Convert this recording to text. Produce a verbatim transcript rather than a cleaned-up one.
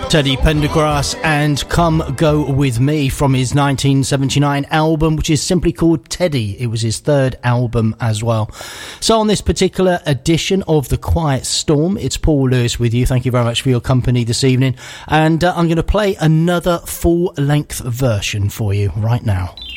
Teddy Pendergrass and Come Go With Me from his nineteen seventy-nine album, which is simply called Teddy. It was his third album as well. So on this particular edition of The Quiet Storm, it's Paul Lewis with you. Thank you very much for your company this evening. And uh, I'm going to play another full-length version for you right now.